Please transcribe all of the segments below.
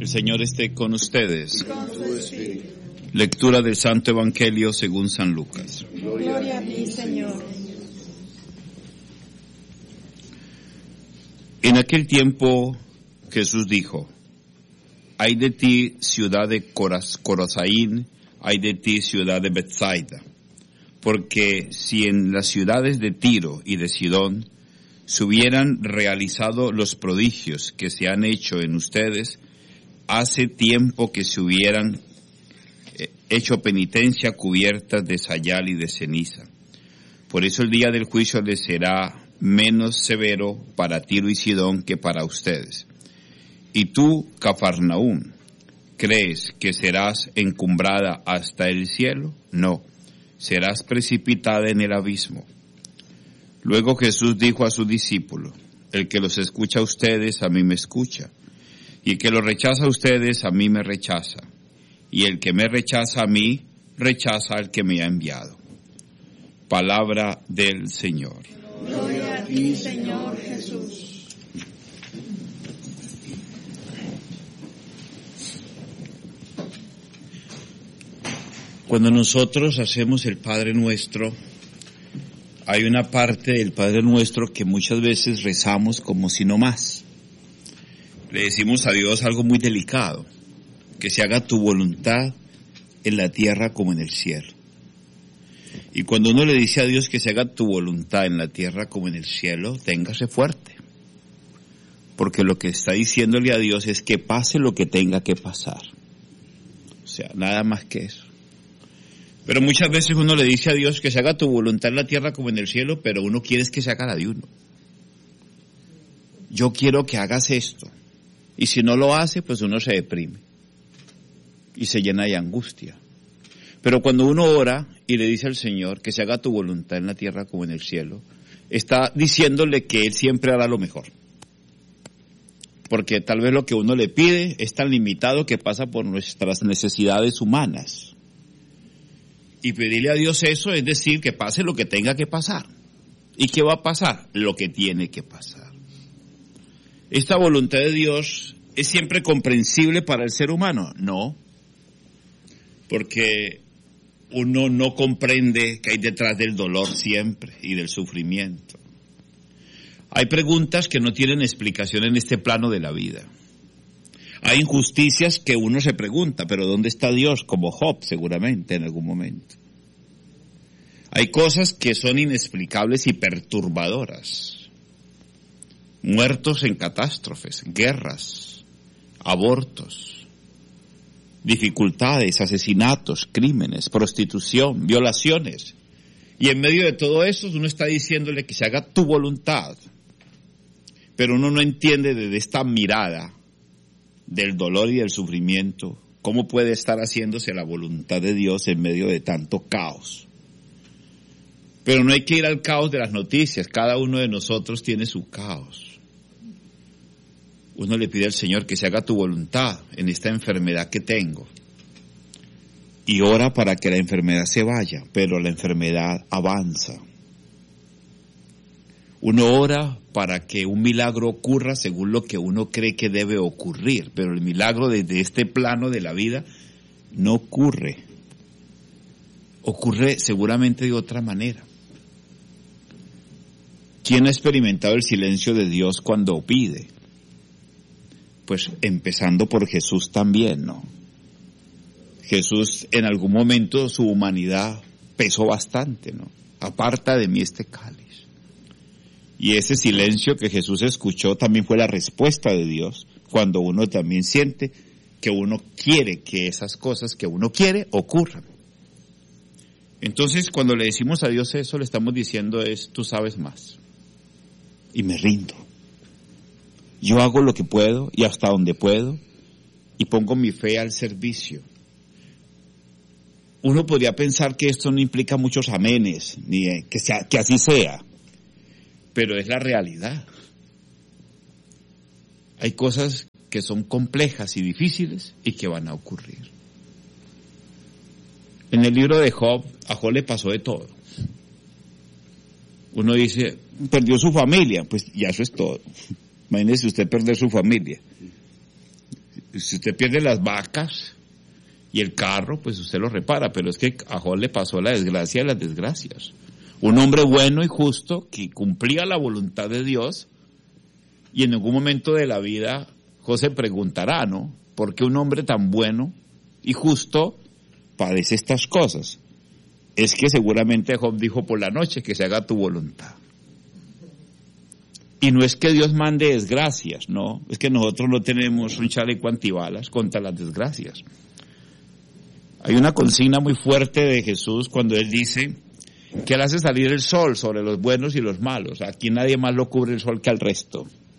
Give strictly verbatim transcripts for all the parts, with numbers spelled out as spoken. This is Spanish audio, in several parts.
El Señor esté con ustedes. Lectura del Santo Evangelio según San Lucas. Gloria a ti, Señor. En aquel tiempo Jesús dijo: Ay de ti, ciudad de Coraz, Corozaín, ay de ti, ciudad de Bethsaida, porque si en las ciudades de Tiro y de Sidón se hubieran realizado los prodigios que se han hecho en ustedes, hace tiempo que se hubieran hecho penitencia cubiertas de sayal y de ceniza. Por eso el día del juicio les será menos severo para Tiro y Sidón que para ustedes. Y tú, Cafarnaúm, ¿crees que serás encumbrada hasta el cielo? No, serás precipitada en el abismo. Luego Jesús dijo a su discípulo: el que los escucha a ustedes, a mí me escucha, y el que los rechaza a ustedes, a mí me rechaza, y el que me rechaza a mí, rechaza al que me ha enviado. Palabra del Señor. Gloria a ti, Señor Jesús. Cuando nosotros hacemos el Padre Nuestro, hay una parte del Padre Nuestro que muchas veces rezamos como si no más. Le decimos a Dios algo muy delicado: que se haga tu voluntad en la tierra como en el cielo. Y cuando uno le dice a Dios que se haga tu voluntad en la tierra como en el cielo, téngase fuerte. Porque lo que está diciéndole a Dios es que pase lo que tenga que pasar. O sea, nada más que eso. Pero muchas veces uno le dice a Dios que se haga tu voluntad en la tierra como en el cielo, pero uno quiere es que se haga la de uno. Yo quiero que hagas esto. Y si no lo hace, pues uno se deprime y se llena de angustia. Pero cuando uno ora y le dice al Señor que se haga tu voluntad en la tierra como en el cielo, está diciéndole que Él siempre hará lo mejor. Porque tal vez lo que uno le pide es tan limitado que pasa por nuestras necesidades humanas. Y pedirle a Dios eso es decir que pase lo que tenga que pasar. ¿Y qué va a pasar? Lo que tiene que pasar. ¿Esta voluntad de Dios es siempre comprensible para el ser humano? No, porque uno no comprende que hay detrás del dolor siempre y del sufrimiento. Hay preguntas que no tienen explicación en este plano de la vida. Hay injusticias que uno se pregunta, pero ¿dónde está Dios? Como Job, seguramente, en algún momento. Hay cosas que son inexplicables y perturbadoras. Muertos en catástrofes, guerras, abortos, dificultades, asesinatos, crímenes, prostitución, violaciones. Y en medio de todo eso uno está diciéndole que se haga tu voluntad. Pero uno no entiende desde esta mirada del dolor y del sufrimiento cómo puede estar haciéndose la voluntad de Dios en medio de tanto caos. Pero no hay que ir al caos de las noticias, cada uno de nosotros tiene su caos. Uno le pide al Señor que se haga tu voluntad en esta enfermedad que tengo. Y ora para que la enfermedad se vaya, pero la enfermedad avanza. Uno ora para que un milagro ocurra según lo que uno cree que debe ocurrir, pero el milagro desde este plano de la vida no ocurre. Ocurre seguramente de otra manera. ¿Quién ha experimentado el silencio de Dios cuando pide? Pues empezando por Jesús también, ¿no? Jesús en algún momento su humanidad pesó bastante, ¿no? Aparta de mí este cáliz. Y ese silencio que Jesús escuchó también fue la respuesta de Dios, cuando uno también siente que uno quiere que esas cosas que uno quiere ocurran. Entonces, cuando le decimos a Dios eso, le estamos diciendo es, tú sabes más. Y me rindo. Yo hago lo que puedo y hasta donde puedo y pongo mi fe al servicio. Uno podría pensar que esto no implica muchos amenes, ni que, sea, que así sea, pero es la realidad. Hay cosas que son complejas y difíciles y que van a ocurrir. En el libro de Job, a Job le pasó de todo. Uno dice, perdió su familia, pues ya eso es todo. Imagínese usted perder su familia. Si usted pierde las vacas y el carro, pues usted lo repara, pero es que a Job le pasó la desgracia de las desgracias. Un hombre bueno y justo que cumplía la voluntad de Dios, y en algún momento de la vida Job se preguntará, ¿no? ¿Por qué un hombre tan bueno y justo padece estas cosas? Es que seguramente Job dijo por la noche que se haga tu voluntad. Y no es que Dios mande desgracias, no, es que nosotros no tenemos un chaleco antibalas contra las desgracias. Hay una consigna muy fuerte de Jesús cuando Él dice que Él hace salir el sol sobre los buenos y los malos. Aquí nadie más lo cubre el sol que al resto.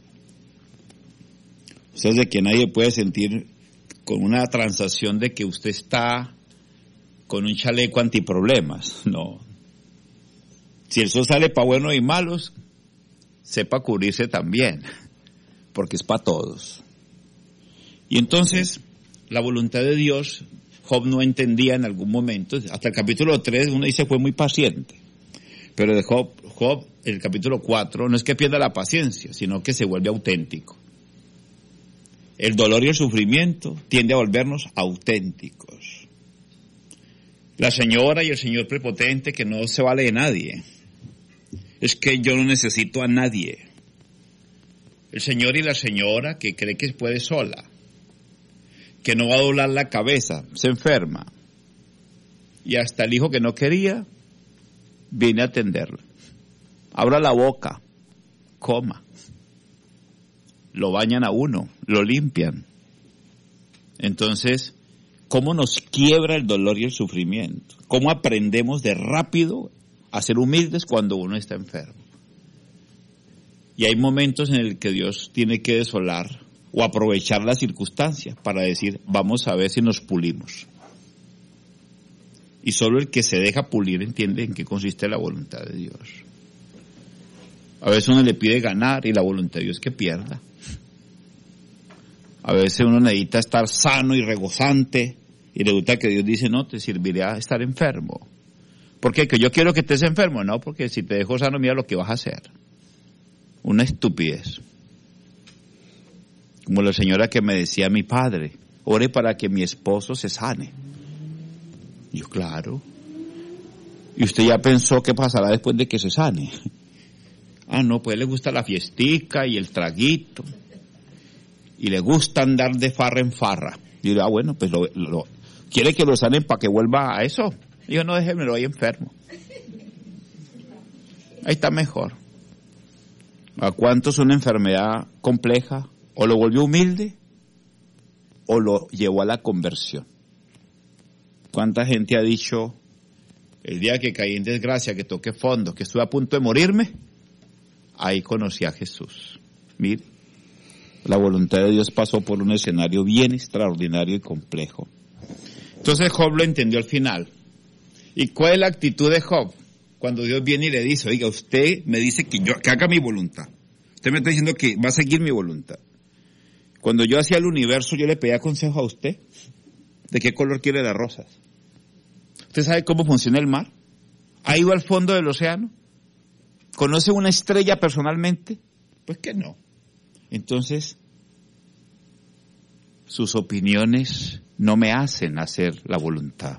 O sea, es de que nadie puede sentir con una transacción de que usted está con un chaleco antiproblemas, no. Si el sol sale para buenos y malos, sepa cubrirse también, porque es para todos. Y entonces, la voluntad de Dios, Job no entendía en algún momento, hasta el capítulo tres uno dice fue muy paciente, pero de Job, Job, el capítulo cuatro, no es que pierda la paciencia, sino que se vuelve auténtico. El dolor y el sufrimiento tiende a volvernos auténticos. La señora y el señor prepotente que no se vale de nadie. Es que yo no necesito a nadie. El señor y la señora que cree que puede sola, que no va a doblar la cabeza, se enferma. Y hasta el hijo que no quería, viene a atenderla. Abra la boca, coma. Lo bañan a uno, lo limpian. Entonces, ¿cómo nos quiebra el dolor y el sufrimiento? ¿Cómo aprendemos de rápido a ser humildes cuando uno está enfermo? Y hay momentos en el que Dios tiene que desolar o aprovechar las circunstancias para decir, vamos a ver si nos pulimos. Y solo el que se deja pulir entiende en qué consiste la voluntad de Dios. A veces uno le pide ganar y la voluntad de Dios es que pierda. A veces uno necesita estar sano y regozante y resulta que Dios dice, no, te servirá estar enfermo. ¿Por qué? ¿Que yo quiero que estés enfermo? No, porque si te dejo sano, mira lo que vas a hacer. Una estupidez. Como la señora que me decía mi padre, ore para que mi esposo se sane. Y yo, claro. ¿Y usted ya pensó qué pasará después de que se sane? Ah, no, pues le gusta la fiestica y el traguito. Y le gusta andar de farra en farra. Y yo, ah, bueno, pues lo, lo, ¿quiere que lo sanen para que vuelva a eso? Y yo, no, déjemelo ahí enfermo. Ahí está mejor. ¿A cuántos una enfermedad compleja o lo volvió humilde o lo llevó a la conversión? ¿Cuánta gente ha dicho, el día que caí en desgracia, que toqué fondo, que estuve a punto de morirme, ahí conocí a Jesús? Mire, la voluntad de Dios pasó por un escenario bien extraordinario y complejo. Entonces Job lo entendió al final. ¿Y cuál es la actitud de Job? Cuando Dios viene y le dice, oiga, usted me dice que yo que haga mi voluntad. Usted me está diciendo que va a seguir mi voluntad. Cuando yo hacía el universo, yo le pedía consejo a usted. ¿De qué color quiere las rosas? ¿Usted sabe cómo funciona el mar? ¿Ha ido al fondo del océano? ¿Conoce una estrella personalmente? Pues que no. Entonces, sus opiniones no me hacen hacer la voluntad.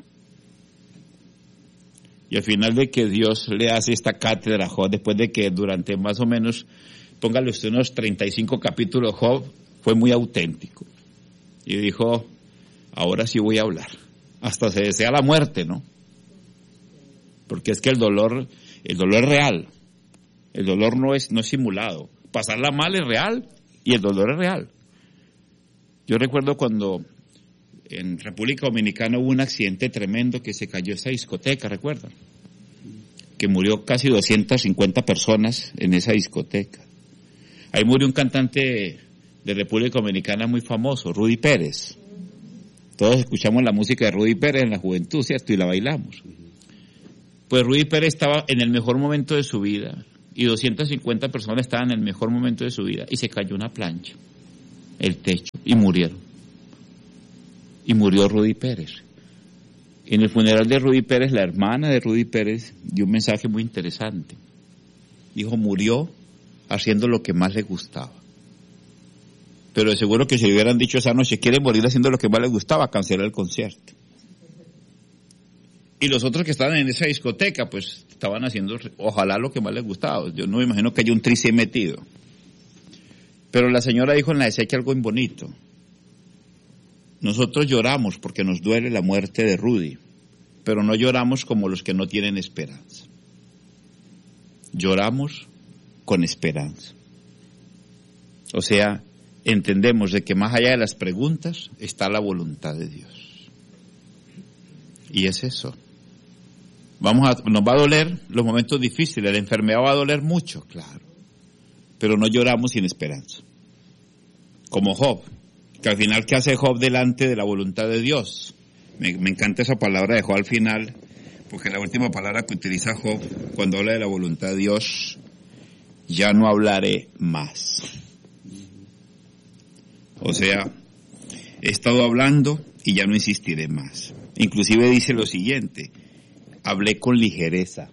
Y al final de que Dios le hace esta cátedra a Job, después de que durante más o menos, póngale usted unos treinta y cinco capítulos, Job fue muy auténtico. Y dijo, ahora sí voy a hablar. Hasta se desea la muerte, ¿no? Porque es que el dolor, el dolor es real. El dolor no es, no es simulado. Pasarla mal es real y el dolor es real. Yo recuerdo cuando en República Dominicana hubo un accidente tremendo que se cayó esa discoteca, ¿recuerdan? Que murió casi doscientas cincuenta personas en esa discoteca. Ahí murió un cantante de República Dominicana muy famoso, Rudy Pérez. Todos escuchamos la música de Rudy Pérez en la juventud, ¿cierto? Y la bailamos. Pues Rudy Pérez estaba en el mejor momento de su vida y doscientas cincuenta personas estaban en el mejor momento de su vida y se cayó una plancha, el techo, y murieron. Y murió Rudy Pérez. En el funeral de Rudy Pérez, la hermana de Rudy Pérez dio un mensaje muy interesante. Dijo, murió haciendo lo que más le gustaba. Pero de seguro que si le hubieran dicho esa noche, quiere morir haciendo lo que más le gustaba, cancelar el concierto. Y los otros que estaban en esa discoteca, pues estaban haciendo, ojalá lo que más les gustaba. Yo no me imagino que haya un trice metido. Pero la señora dijo en la exequia algo muy bonito. Nosotros lloramos porque nos duele la muerte de Rudy, pero no lloramos como los que no tienen esperanza. Lloramos con esperanza. O sea, entendemos de que más allá de las preguntas está la voluntad de Dios. Y es eso. Vamos a, nos va a doler los momentos difíciles, la enfermedad va a doler mucho, claro. Pero no lloramos sin esperanza. Como Job, que al final, ¿qué hace Job delante de la voluntad de Dios? Me, me encanta esa palabra de Job al final, porque la última palabra que utiliza Job cuando habla de la voluntad de Dios, ya no hablaré más. O sea, he estado hablando y ya no insistiré más. Inclusive dice lo siguiente, hablé con ligereza.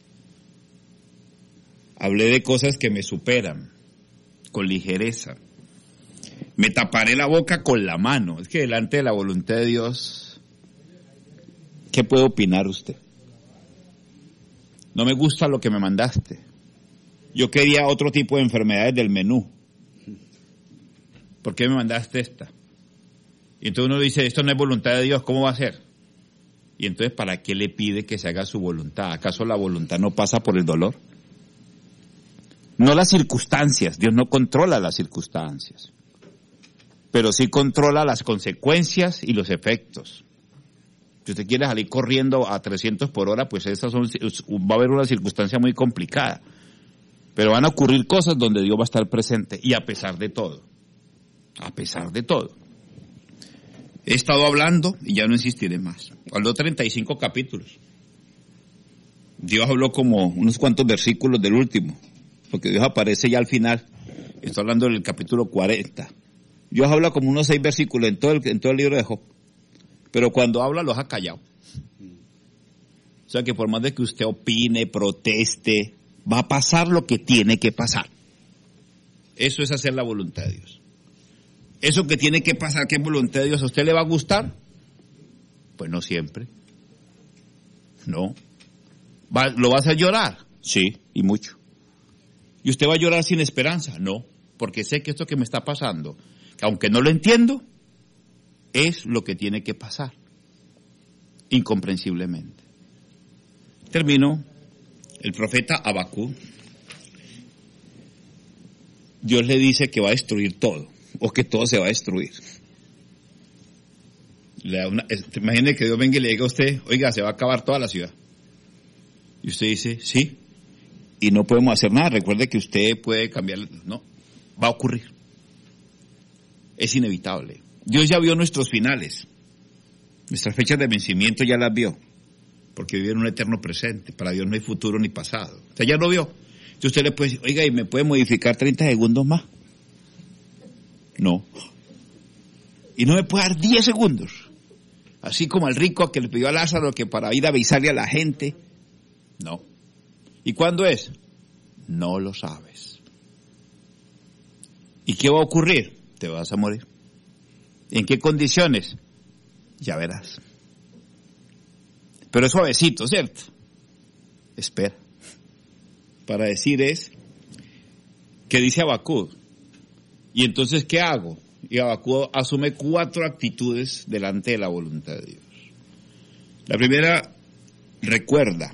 Hablé de cosas que me superan, con ligereza. Me taparé la boca con la mano. Es que delante de la voluntad de Dios, ¿qué puede opinar usted? No me gusta lo que me mandaste. Yo quería otro tipo de enfermedades del menú. ¿Por qué me mandaste esta? Y entonces uno dice, esto no es voluntad de Dios, ¿cómo va a ser? Y entonces, ¿para qué le pide que se haga su voluntad? ¿Acaso la voluntad no pasa por el dolor? No las circunstancias, Dios no controla las circunstancias, pero sí controla las consecuencias y los efectos. Si usted quiere salir corriendo a trescientos por hora, pues esas son, va a haber una circunstancia muy complicada, pero van a ocurrir cosas donde Dios va a estar presente, y a pesar de todo, a pesar de todo. He estado hablando y ya no insistiré más. Habló treinta y cinco capítulos. Dios habló como unos cuantos versículos del último, porque Dios aparece ya al final. Estoy hablando del capítulo cuarenta. Dios habla como unos seis versículos en todo el, en todo el libro de Job. Pero cuando habla los ha callado. O sea que por más de que usted opine, proteste, va a pasar lo que tiene que pasar. Eso es hacer la voluntad de Dios. Eso que tiene que pasar, que es voluntad de Dios, ¿a usted le va a gustar? Pues no siempre. No. ¿Va, ¿Lo va a hacer llorar? Sí, y mucho. ¿Y usted va a llorar sin esperanza? No, porque sé que esto que me está pasando, que aunque no lo entiendo, es lo que tiene que pasar. Incomprensiblemente. Termino. El profeta Habacuc, Dios le dice que va a destruir todo, o que todo se va a destruir. Le da una, imagine que Dios venga y le diga a usted, oiga, se va a acabar toda la ciudad. Y usted dice, sí, y no podemos hacer nada. Recuerde que usted puede cambiar, no, va a ocurrir. Es inevitable. Dios ya vio nuestros finales. Nuestras fechas de vencimiento ya las vio, porque vive en un eterno presente. Para Dios no hay futuro ni pasado. O sea, ya lo vio. Entonces usted le puede decir, oiga, ¿y me puede modificar treinta segundos más? No. Y no me puede dar diez segundos. Así como el rico que le pidió a Lázaro que para ir a avisarle a la gente. No. ¿Y cuándo es? No lo sabes. ¿Y qué va a ocurrir? Te vas a morir. ¿En qué condiciones? Ya verás. Pero es suavecito, ¿cierto? Espera. Para decir es que dice Habacuc. ¿Y entonces qué hago? Y Habacuc asume cuatro actitudes delante de la voluntad de Dios. La primera, recuerda.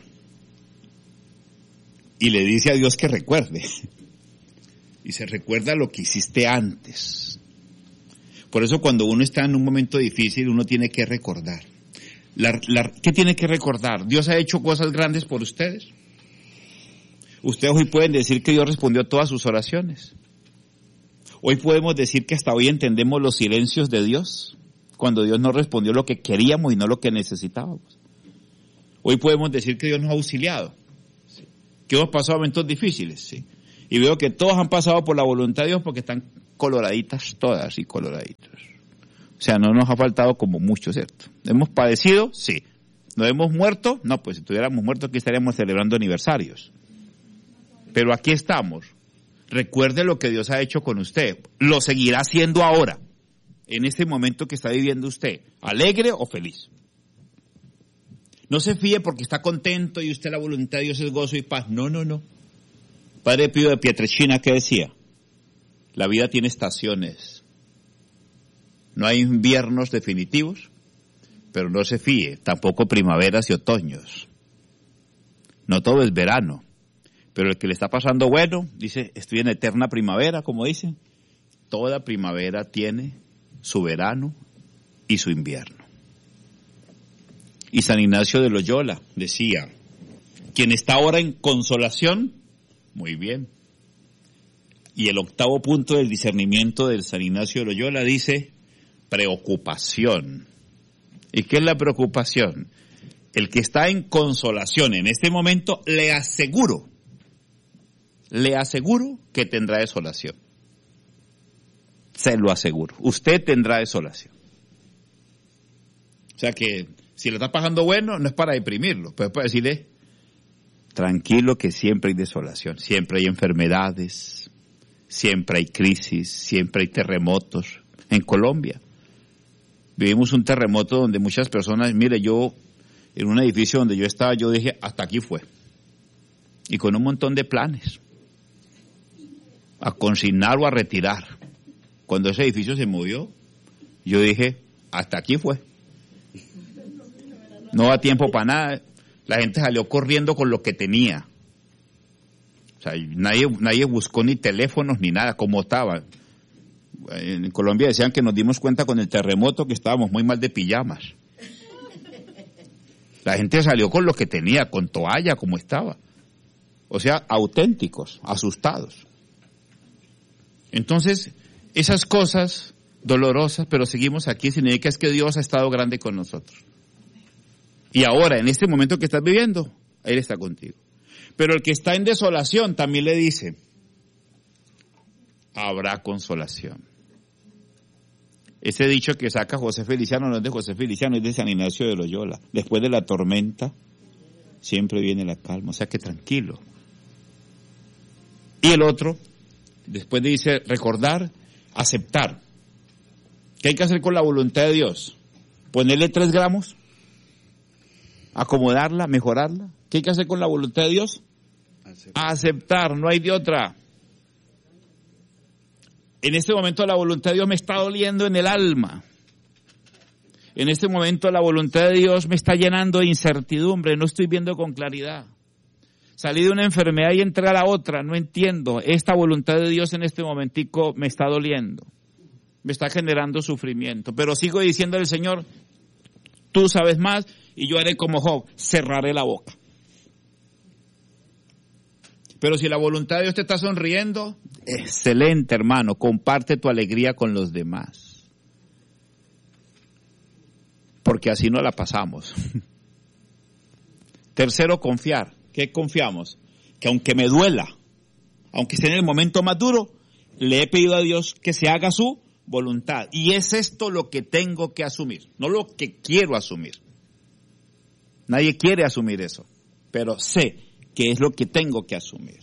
Y le dice a Dios que recuerde. Y se recuerda lo que hiciste antes. Por eso cuando uno está en un momento difícil, uno tiene que recordar. La, la, ¿Qué tiene que recordar? ¿Dios ha hecho cosas grandes por ustedes? Ustedes hoy pueden decir que Dios respondió a todas sus oraciones. Hoy podemos decir que hasta hoy entendemos los silencios de Dios, cuando Dios no respondió lo que queríamos y no lo que necesitábamos. Hoy podemos decir que Dios nos ha auxiliado, ¿sí? Que hemos pasado momentos difíciles, ¿sí? Y veo que todos han pasado por la voluntad de Dios porque están coloraditas todas y coloraditos. O sea, no nos ha faltado como mucho, ¿cierto? ¿Hemos padecido? Sí. ¿No hemos muerto? No, pues si tuviéramos muerto aquí estaríamos celebrando aniversarios. Pero aquí estamos, recuerde lo que Dios ha hecho con usted. Lo seguirá haciendo ahora, en este momento que está viviendo usted, alegre o feliz. No se fíe porque está contento y usted la voluntad de Dios es gozo y paz. No, no, no. Padre Pío de Pietrelcina, ¿qué decía? La vida tiene estaciones. No hay inviernos definitivos, pero no se fíe, tampoco primaveras y otoños. No todo es verano, pero el que le está pasando bueno, dice, estoy en eterna primavera, como dicen. Toda primavera tiene su verano y su invierno. Y San Ignacio de Loyola decía, quien está ahora en consolación, muy bien. Y el octavo punto del discernimiento del San Ignacio de Loyola dice, preocupación. ¿Y qué es la preocupación? El que está en consolación en este momento, le aseguro, le aseguro que tendrá desolación. Se lo aseguro. Usted tendrá desolación. O sea que si le está pasando bueno, no es para deprimirlo, pero es para decirle, tranquilo que siempre hay desolación, siempre hay enfermedades, siempre hay crisis, siempre hay terremotos. En Colombia vivimos un terremoto donde muchas personas, mire, yo en un edificio donde yo estaba, yo dije, hasta aquí fue. Y con un montón de planes, a consignar o a retirar. Cuando ese edificio se movió, yo dije, hasta aquí fue. No da tiempo para nada. La gente salió corriendo con lo que tenía. O sea, nadie, nadie buscó ni teléfonos ni nada, como estaba. En Colombia decían que nos dimos cuenta con el terremoto que estábamos muy mal de pijamas. La gente salió con lo que tenía, con toalla, como estaba. O sea, auténticos, asustados. Entonces, esas cosas dolorosas, pero seguimos aquí, significa es que Dios ha estado grande con nosotros. Y ahora, en este momento que estás viviendo, Él está contigo. Pero el que está en desolación también le dice, habrá consolación. Ese dicho que saca José Feliciano no es de José Feliciano, es de San Ignacio de Loyola. Después de la tormenta, siempre viene la calma. O sea que tranquilo. Y el otro, después dice recordar, aceptar. ¿Qué hay que hacer con la voluntad de Dios? ¿Ponerle tres gramos? ¿Acomodarla? ¿Mejorarla? ¿Qué hay que hacer con la voluntad de Dios? Aceptar. Aceptar, no hay de otra. En este momento la voluntad de Dios me está doliendo en el alma. En este momento la voluntad de Dios me está llenando de incertidumbre, no estoy viendo con claridad. Salí de una enfermedad y entré a la otra, no entiendo. Esta voluntad de Dios en este momentico me está doliendo. Me está generando sufrimiento. Pero sigo diciendo al Señor, tú sabes más y yo haré como Job, cerraré la boca. Pero si la voluntad de Dios te está sonriendo, excelente, hermano, comparte tu alegría con los demás. Porque así no la pasamos. Tercero, confiar. ¿Qué confiamos? Que aunque me duela, aunque esté en el momento más duro, le he pedido a Dios que se haga su voluntad. Y es esto lo que tengo que asumir, no lo que quiero asumir. Nadie quiere asumir eso, pero sé que es lo que tengo que asumir.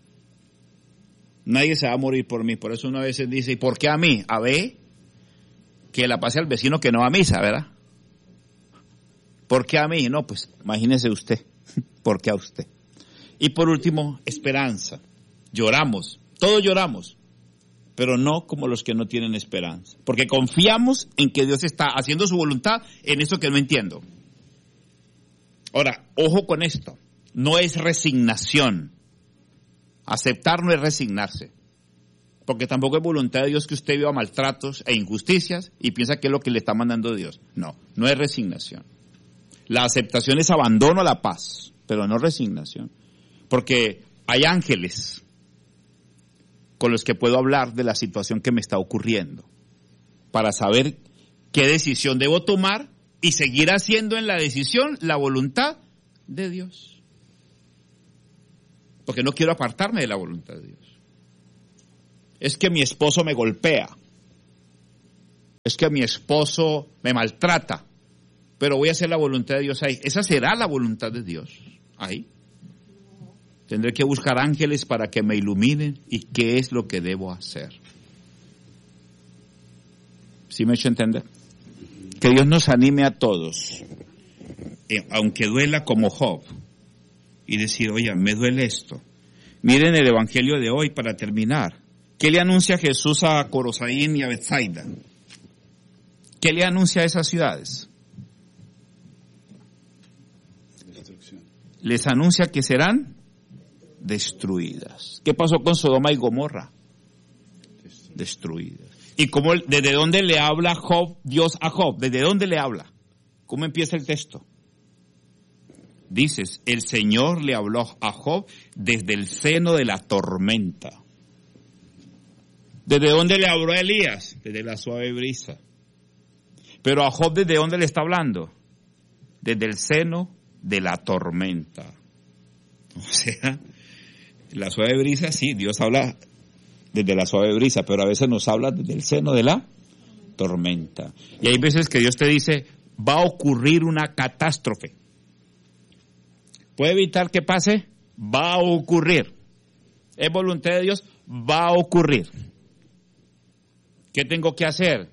Nadie se va a morir por mí, por eso uno a veces dice, ¿y por qué a mí? A ver, que la pase al vecino que no va a misa, ¿verdad? ¿Por qué a mí? No, pues imagínese usted, ¿por qué a usted? Y por último, esperanza. Lloramos, todos lloramos, pero no como los que no tienen esperanza, porque confiamos en que Dios está haciendo su voluntad en eso que no entiendo. Ahora, ojo con esto, no es resignación. Aceptar no es resignarse, porque tampoco es voluntad de Dios que usted viva maltratos e injusticias y piensa que es lo que le está mandando Dios. No, no es resignación. La aceptación es abandono a la paz, pero no resignación, porque hay ángeles con los que puedo hablar de la situación que me está ocurriendo, para saber qué decisión debo tomar y seguir haciendo en la decisión la voluntad de Dios. Porque no quiero apartarme de la voluntad de Dios. Es que mi esposo me golpea. Es que mi esposo me maltrata. Pero voy a hacer la voluntad de Dios ahí. Esa será la voluntad de Dios ahí. Tendré que buscar ángeles para que me iluminen y qué es lo que debo hacer. ¿Sí me he hecho entender? Que Dios nos anime a todos, eh, aunque duela como Job, y decir, oye, me duele esto. Miren el evangelio de hoy para terminar. ¿Qué le anuncia Jesús a Corosaín y a Betsaida? ¿Qué le anuncia a esas ciudades? Destrucción. Les anuncia que serán destruidas. ¿Qué pasó con Sodoma y Gomorra? Destruidas. ¿Y cómo, desde dónde le habla Job, Dios a Job? ¿Desde dónde le habla? ¿Cómo empieza el texto? Dices, el Señor le habló a Job desde el seno de la tormenta. ¿Desde dónde le habló a Elías? Desde la suave brisa. Pero a Job, ¿desde dónde le está hablando? Desde el seno de la tormenta. O sea, la suave brisa, sí, Dios habla desde la suave brisa, pero a veces nos habla desde el seno de la tormenta. Y hay veces que Dios te dice, va a ocurrir una catástrofe. ¿Puede evitar que pase? Va a ocurrir. ¿Es voluntad de Dios? Va a ocurrir. ¿Qué tengo que hacer?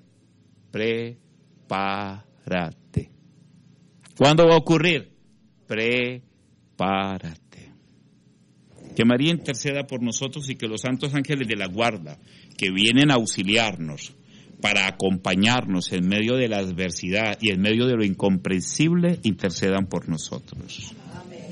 Prepárate. ¿Cuándo va a ocurrir? Prepárate. Que María interceda por nosotros y que los santos ángeles de la guarda, que vienen a auxiliarnos, para acompañarnos en medio de la adversidad y en medio de lo incomprensible, intercedan por nosotros. Amén.